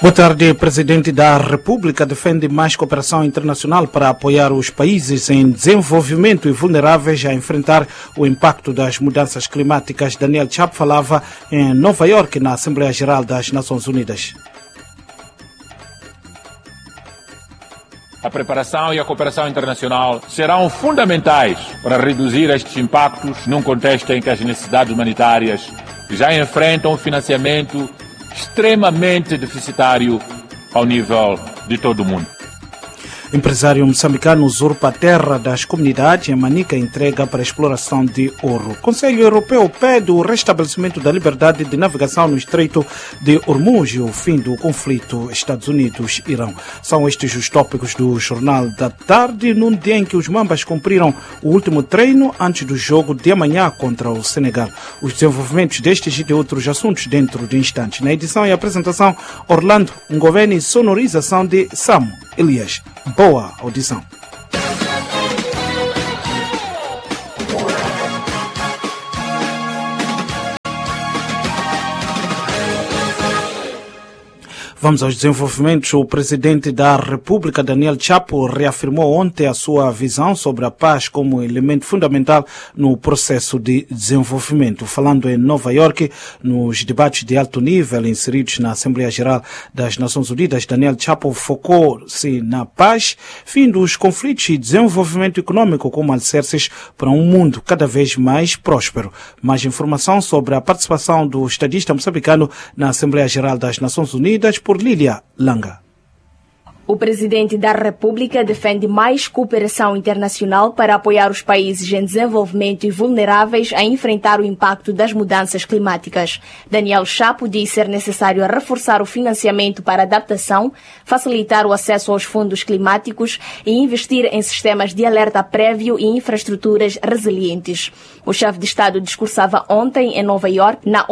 Boa tarde. Presidente da República defende mais cooperação internacional para apoiar os países em desenvolvimento e vulneráveis a enfrentar o impacto das mudanças climáticas. Daniel Chapo falava em Nova York, na Assembleia Geral das Nações Unidas. A preparação e a cooperação internacional serão fundamentais para reduzir estes impactos num contexto em que as necessidades humanitárias já enfrentam um financiamento extremamente deficitário ao nível de todo o mundo. Empresário moçambicano usurpa a terra das comunidades em Manica, entrega para exploração de ouro. Conselho Europeu pede o restabelecimento da liberdade de navegação no Estreito de Hormuz e o fim do conflito Estados Unidos-Irão. São estes os tópicos do Jornal da Tarde, num dia em que os Mambas cumpriram o último treino antes do jogo de amanhã contra o Senegal. Os desenvolvimentos destes e de outros assuntos dentro de instantes. Na edição e apresentação, Orlando Ngoveni, sonorização de Samo Elias. Boa audição. Vamos aos desenvolvimentos. O presidente da República, Daniel Chapo, reafirmou ontem a sua visão sobre a paz como elemento fundamental no processo de desenvolvimento. Falando em Nova York, nos debates de alto nível inseridos na Assembleia Geral das Nações Unidas, Daniel Chapo focou-se na paz, fim dos conflitos e desenvolvimento econômico como alicerces para um mundo cada vez mais próspero. Mais informação sobre a participação do estadista moçambicano na Assembleia Geral das Nações Unidas por Lília Langa. O presidente da República defende mais cooperação internacional para apoiar os países em desenvolvimento e vulneráveis a enfrentar o impacto das mudanças climáticas. Daniel Chapo diz ser necessário reforçar o financiamento para adaptação, facilitar o acesso aos fundos climáticos e investir em sistemas de alerta prévio e infraestruturas resilientes. O chefe de Estado discursava ontem em Nova York na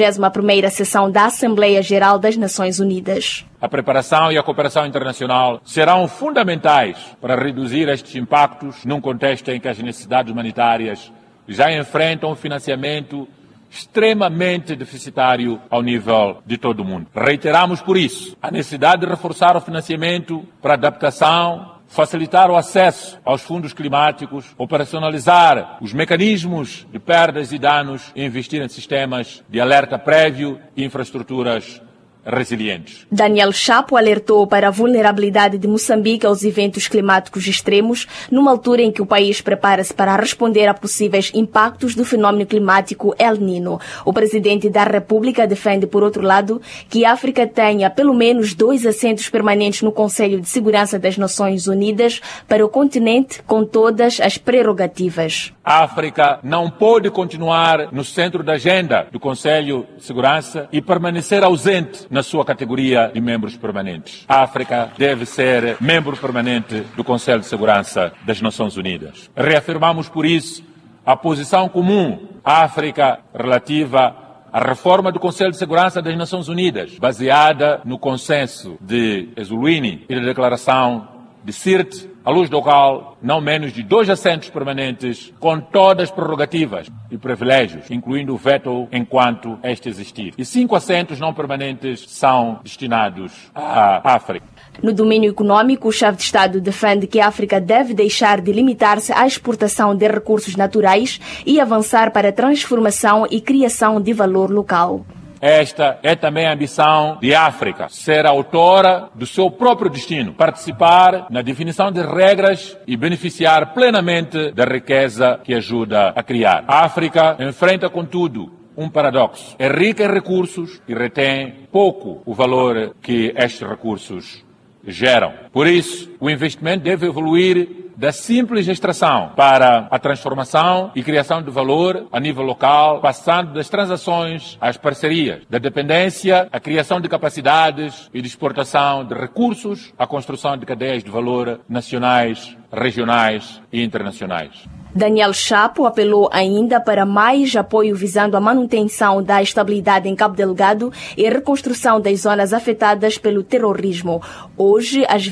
81ª sessão da Assembleia Geral das Nações Unidas. A preparação e a cooperação internacional serão fundamentais para reduzir estes impactos num contexto em que as necessidades humanitárias já enfrentam um financiamento extremamente deficitário ao nível de todo o mundo. Reiteramos, por isso, a necessidade de reforçar o financiamento para adaptação, facilitar o acesso aos fundos climáticos, operacionalizar os mecanismos de perdas e danos e investir em sistemas de alerta prévio e infraestruturas resilientes. Daniel Chapo alertou para a vulnerabilidade de Moçambique aos eventos climáticos extremos, numa altura em que o país prepara-se para responder a possíveis impactos do fenômeno climático El Niño. O presidente da República defende, por outro lado, que a África tenha pelo menos 2 assentos permanentes no Conselho de Segurança das Nações Unidas para o continente com todas as prerrogativas. A África não pode continuar no centro da agenda do Conselho de Segurança e permanecer ausente na sua categoria de membros permanentes. A África deve ser membro permanente do Conselho de Segurança das Nações Unidas. Reafirmamos, por isso, a posição comum à África relativa à reforma do Conselho de Segurança das Nações Unidas, baseada no consenso de Ezulwini e da declaração de Sirte, à luz do qual não menos de 2 assentos permanentes com todas as prerrogativas e privilégios, incluindo o veto enquanto este existir. E 5 assentos não permanentes são destinados à África. No domínio econômico, o chefe de Estado defende que a África deve deixar de limitar-se à exportação de recursos naturais e avançar para a transformação e criação de valor local. Esta é também a ambição de África, ser autora do seu próprio destino, participar na definição de regras e beneficiar plenamente da riqueza que ajuda a criar. A África enfrenta, contudo, um paradoxo. É rica em recursos e retém pouco o valor que estes recursos geram. Por isso, o investimento deve evoluir da simples extração para a transformação e criação de valor a nível local, passando das transações às parcerias, da dependência à criação de capacidades e de exportação de recursos à construção de cadeias de valor nacionais, regionais e internacionais. Daniel Chapo apelou ainda para mais apoio visando a manutenção da estabilidade em Cabo Delgado e a reconstrução das zonas afetadas pelo terrorismo. Hoje, às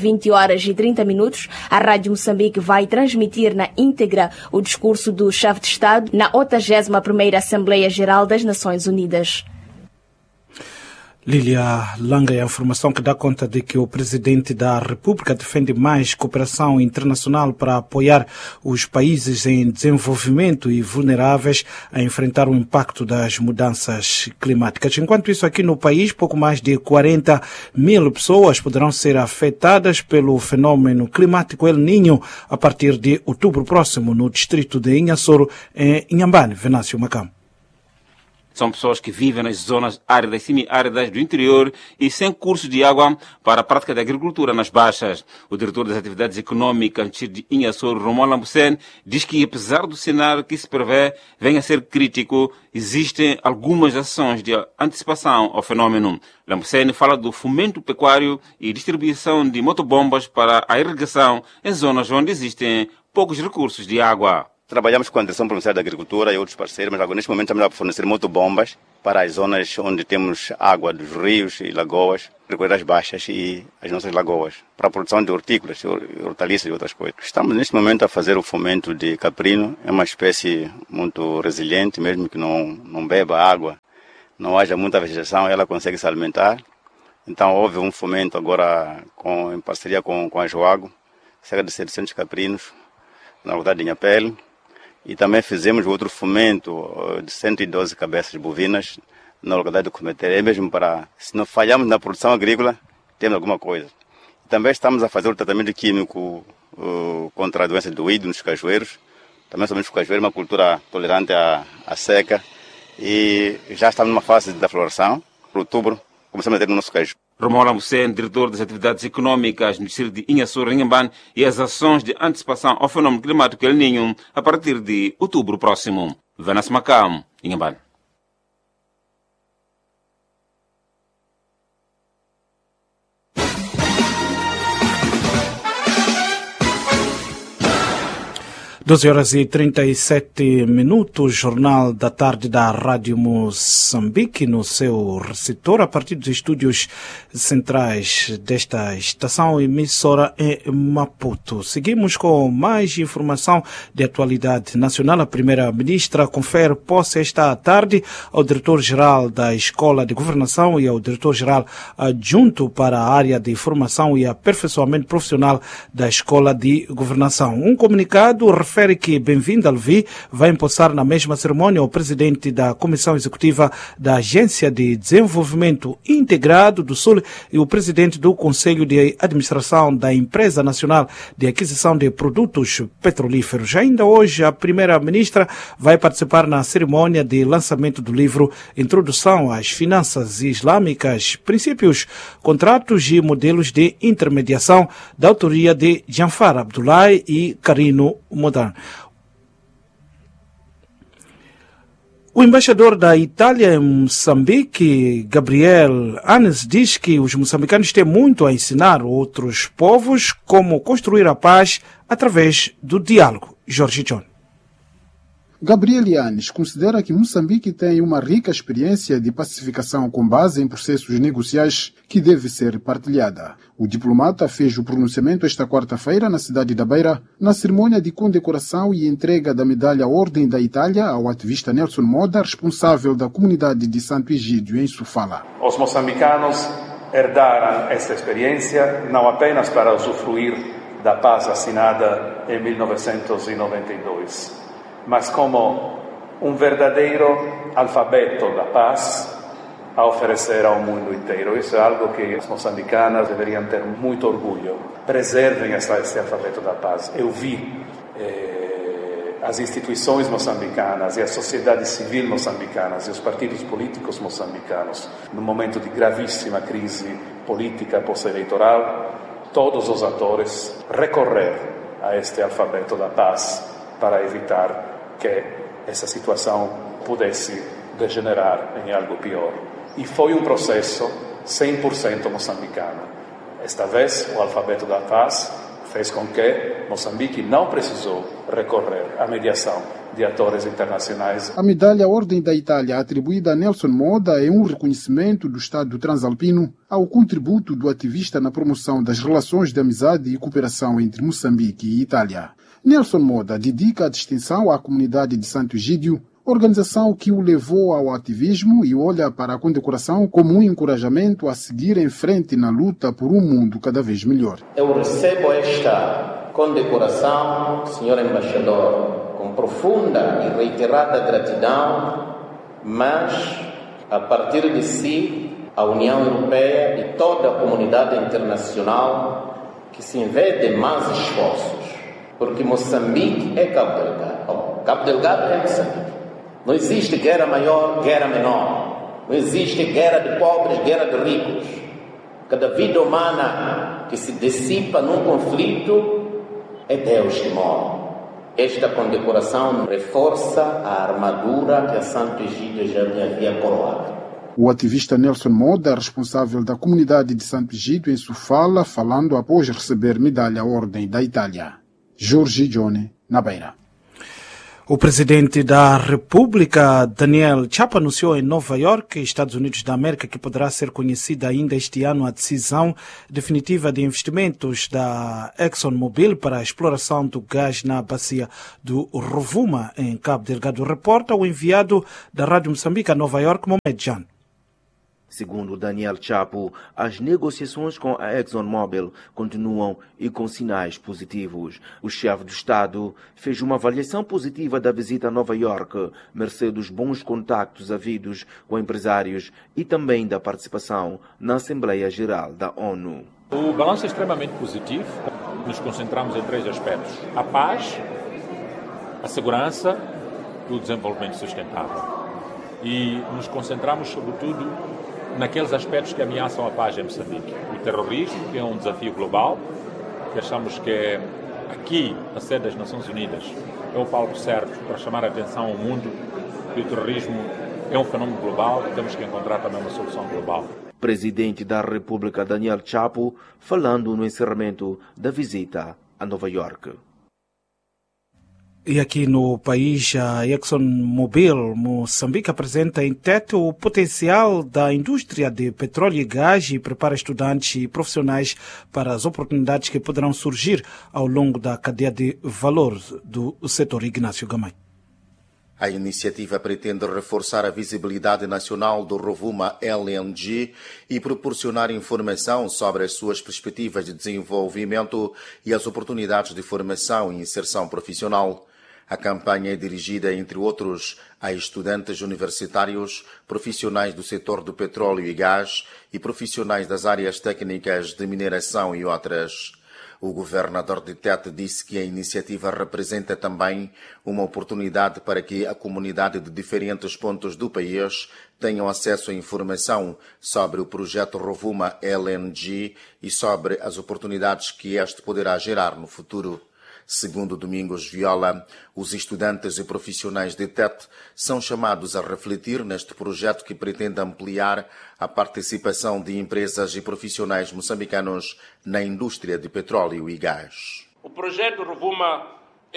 20h30, a Rádio Moçambique vai transmitir na íntegra o discurso do chefe de Estado na 81ª Assembleia Geral das Nações Unidas. Lília Langa, a informação que dá conta de que o presidente da República defende mais cooperação internacional para apoiar os países em desenvolvimento e vulneráveis a enfrentar o impacto das mudanças climáticas. Enquanto isso, aqui no país, pouco mais de 40 mil pessoas poderão ser afetadas pelo fenômeno climático El Niño a partir de outubro próximo no distrito de Inhassoro, em Inhambane. Venâncio Macam. São pessoas que vivem nas zonas áridas e semi-áridas do interior e sem curso de água para a prática da agricultura nas baixas. O diretor das atividades econômicas de Inhassoro, Romuald Lambusen, diz que, apesar do cenário que se prevê venha a ser crítico, existem algumas ações de antecipação ao fenômeno. Lambusen fala do fomento pecuário e distribuição de motobombas para a irrigação em zonas onde existem poucos recursos de água. Trabalhamos com a Direção Provincial da Agricultura e outros parceiros, mas agora neste momento estamos a fornecer motobombas para as zonas onde temos água dos rios e lagoas, recolher as baixas e as nossas lagoas, para a produção de hortícolas, hortaliças e outras coisas. Estamos neste momento a fazer o fomento de caprino, é uma espécie muito resiliente, mesmo que não beba água, não haja muita vegetação, ela consegue se alimentar. Então houve um fomento agora em parceria com a Joago, cerca de 700 caprinos na localidade de Inhapele. E também fizemos outro fomento de 112 cabeças bovinas na localidade de Cometeré, mesmo para, se não falharmos na produção agrícola, temos alguma coisa. Também estamos a fazer o tratamento químico contra a doença do ídio nos cajueiros. Também somos cajueiros, uma cultura tolerante à seca. E já estamos numa fase da floração. Por outubro, começamos a ter no nosso cajueiro. Romuald Lambusen, diretor das atividades econômicas no distrito de Inhassoro, Inhambane, e as ações de antecipação ao fenômeno climático El Niño a partir de outubro próximo. Venâncio Macam, Inhambane. Doze horas e 37 minutos, Jornal da Tarde da Rádio Moçambique, no seu receptor, a partir dos estúdios centrais desta estação emissora em Maputo. Seguimos com mais informação de atualidade nacional. A primeira-ministra confere posse esta tarde ao diretor-geral da Escola de Governação e ao diretor-geral adjunto para a área de formação e aperfeiçoamento profissional da Escola de Governação. Um comunicado refere que Bem-vindo Alvi vai empossar na mesma cerimônia o presidente da Comissão Executiva da Agência de Desenvolvimento Integrado do Sul e o presidente do Conselho de Administração da Empresa Nacional de Aquisição de Produtos Petrolíferos. Ainda hoje, a primeira-ministra vai participar na cerimônia de lançamento do livro Introdução às Finanças Islâmicas, Princípios, Contratos e Modelos de Intermediação, da autoria de Janfar Abdullahi e Carino Modan. O embaixador da Itália em Moçambique, Gabriel Anes, diz que os moçambicanos têm muito a ensinar outros povos como construir a paz através do diálogo. Jorge John. Gabriel Yanes considera que Moçambique tem uma rica experiência de pacificação com base em processos negociais que deve ser partilhada. O diplomata fez o pronunciamento esta quarta-feira na cidade da Beira, na cerimônia de condecoração e entrega da medalha Ordem da Itália ao ativista Nelson Moda, responsável da comunidade de Santo Egídio, em Sofala. Os moçambicanos herdaram esta experiência não apenas para usufruir da paz assinada em 1992, mas como um verdadeiro alfabeto da paz a oferecer ao mundo inteiro. Isso é algo que as moçambicanas deveriam ter muito orgulho. Preservem este alfabeto da paz. Eu vi as instituições moçambicanas e a sociedade civil moçambicanas e os partidos políticos moçambicanos, num momento de gravíssima crise política pós-eleitoral, todos os atores recorrer a este alfabeto da paz para evitar que essa situação pudesse degenerar em algo pior. E foi um processo 100% moçambicano. Esta vez, o alfabeto da paz fez com que Moçambique não precisou recorrer à mediação de atores internacionais. A medalha Ordem da Itália, atribuída a Nelson Moda, é um reconhecimento do Estado transalpino ao contributo do ativista na promoção das relações de amizade e cooperação entre Moçambique e Itália. Nelson Moda dedica a distinção à comunidade de Santo Egídio, organização que o levou ao ativismo e olha para a condecoração como um encorajamento a seguir em frente na luta por um mundo cada vez melhor. Eu recebo esta condecoração, Sr. Embaixador, com profunda e reiterada gratidão, mas, a partir de si, a União Europeia e toda a comunidade internacional que se investe mais esforços, porque Moçambique é Cabo Delgado. Cabo Delgado é Moçambique. Não existe guerra maior, guerra menor. Não existe guerra de pobres, guerra de ricos. Cada vida humana que se dissipa num conflito é Deus que morre. Esta condecoração reforça a armadura que a Santo Egídio já me havia coroado. O ativista Nelson Moda, responsável da comunidade de Santo Egídio em Sofala, falando após receber medalha à Ordem da Itália. Jorge Gione, na Beira. O presidente da República, Daniel Chapo, anunciou em Nova York, Estados Unidos da América, que poderá ser conhecida ainda este ano a decisão definitiva de investimentos da ExxonMobil para a exploração do gás na bacia do Rovuma, em Cabo Delgado. Reporta o enviado da Rádio Moçambique a Nova York, Mohamed Jan. Segundo Daniel Chapo, as negociações com a ExxonMobil continuam e com sinais positivos. O chefe do Estado fez uma avaliação positiva da visita a Nova York, mercê dos bons contactos havidos com empresários e também da participação na Assembleia Geral da ONU. O balanço é extremamente positivo. Nos concentramos em 3 aspectos: a paz, a segurança e o desenvolvimento sustentável. E nos concentramos, sobretudo, naqueles aspectos que ameaçam a paz em Moçambique. O terrorismo, que é um desafio global, que achamos que é aqui, a sede das Nações Unidas, é o palco certo para chamar a atenção ao mundo que o terrorismo é um fenômeno global e temos que encontrar também uma solução global. Presidente da República, Daniel Chapo, falando no encerramento da visita a Nova York. E aqui no país, a ExxonMobil Moçambique apresenta em Tete o potencial da indústria de petróleo e gás e prepara estudantes e profissionais para as oportunidades que poderão surgir ao longo da cadeia de valor do setor. Ignácio Gamay. A iniciativa pretende reforçar a visibilidade nacional do Rovuma LNG e proporcionar informação sobre as suas perspectivas de desenvolvimento e as oportunidades de formação e inserção profissional. A campanha é dirigida, entre outros, a estudantes universitários, profissionais do setor do petróleo e gás e profissionais das áreas técnicas de mineração e outras. O governador de Tete disse que a iniciativa representa também uma oportunidade para que a comunidade de diferentes pontos do país tenham acesso à informação sobre o projeto Rovuma LNG e sobre as oportunidades que este poderá gerar no futuro. Segundo Domingos Viola, os estudantes e profissionais de Tete são chamados a refletir neste projeto que pretende ampliar a participação de empresas e profissionais moçambicanos na indústria de petróleo e gás. O projeto Rovuma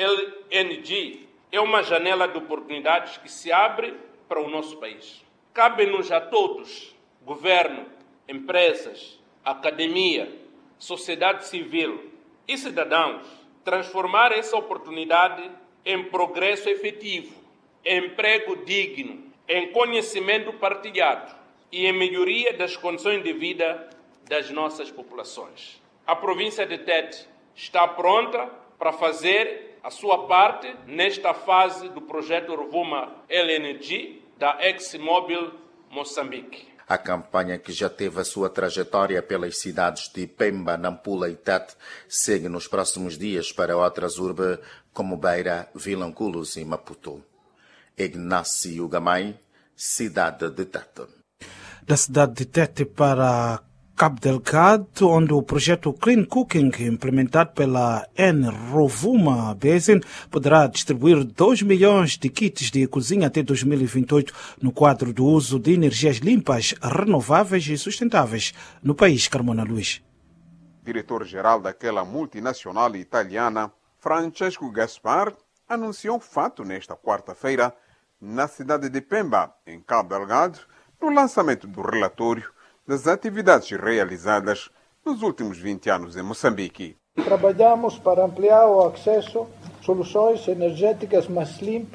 LNG é uma janela de oportunidades que se abre para o nosso país. Cabe-nos a todos, governo, empresas, academia, sociedade civil e cidadãos, transformar essa oportunidade em progresso efetivo, em emprego digno, em conhecimento partilhado e em melhoria das condições de vida das nossas populações. A província de Tete está pronta para fazer a sua parte nesta fase do projeto Rovuma LNG da ExxonMobil Moçambique. A campanha, que já teve a sua trajetória pelas cidades de Pemba, Nampula e Tete, segue nos próximos dias para outras urbes como Beira, Vilanculos e Maputo. Ignácio Gamay, cidade de Tete. Da cidade de Tete para Cabo Delgado, onde o projeto Clean Cooking, implementado pela Rovuma Basin, poderá distribuir 2 milhões de kits de cozinha até 2028 no quadro do uso de energias limpas, renováveis e sustentáveis no país. Carmona Luiz. Diretor-geral daquela multinacional italiana, Francesco Gaspar, anunciou o fato nesta quarta-feira na cidade de Pemba, em Cabo Delgado, no lançamento do relatório das atividades realizadas nos últimos 20 anos em Moçambique. Trabalhamos para ampliar o acesso a soluções energéticas mais limpas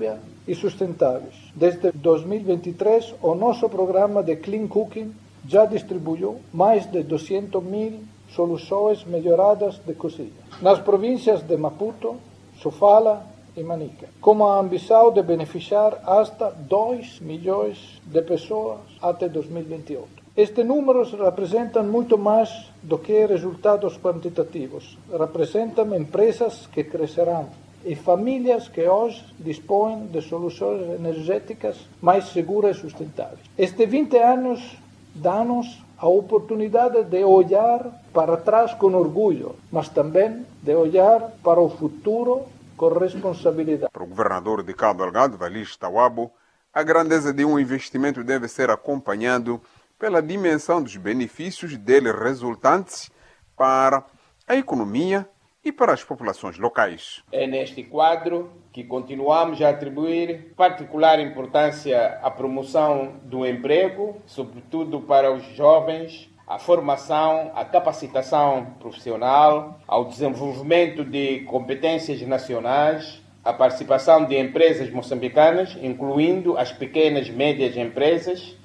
e sustentáveis. Desde 2023, o nosso programa de Clean Cooking já distribuiu mais de 200.000 soluções melhoradas de cozinha nas províncias de Maputo, Sofala e Manica, com a ambição de beneficiar hasta 2 milhões de pessoas até 2028. Estes números representam muito mais do que resultados quantitativos. Representam empresas que crescerão e famílias que hoje dispõem de soluções energéticas mais seguras e sustentáveis. Estes 20 anos dão-nos a oportunidade de olhar para trás com orgulho, mas também de olhar para o futuro com responsabilidade. Para o governador de Cabo Delgado, Valis Tawabo, a grandeza de um investimento deve ser acompanhado pela dimensão dos benefícios dele resultantes para a economia e para as populações locais. É neste quadro que continuamos a atribuir particular importância à promoção do emprego, sobretudo para os jovens, à formação, à capacitação profissional, ao desenvolvimento de competências nacionais, à participação de empresas moçambicanas, incluindo as pequenas e médias empresas,